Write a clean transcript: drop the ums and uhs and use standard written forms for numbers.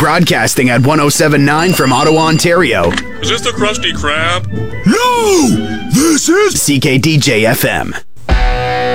broadcasting at 107.9 from Ottawa, Ontario. Is this the Krusty Krab? No! This is CKDJ FM.